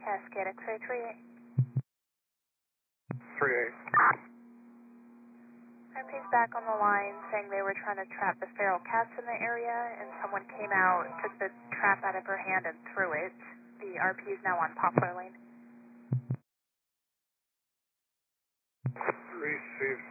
Cascade X-ray 38. 38. RP's back on the line saying they were trying to trap the feral cats in the area and someone came out, took the trap out of her hand and threw it. The RP is now on Poplar Lane. Received.